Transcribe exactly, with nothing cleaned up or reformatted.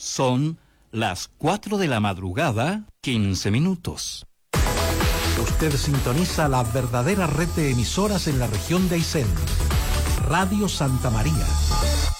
Son las cuatro de la madrugada, quince minutos. Usted sintoniza la verdadera red de emisoras en la región de Aysén. Radio Santa María.